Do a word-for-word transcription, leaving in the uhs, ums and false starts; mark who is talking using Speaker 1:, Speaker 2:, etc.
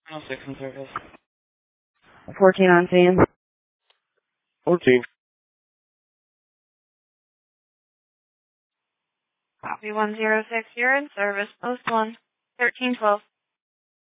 Speaker 1: Oh, six in service.
Speaker 2: fourteen on scene.
Speaker 3: fourteen.
Speaker 4: Copy one zero six, you're in service. Post one, thirteen twelve.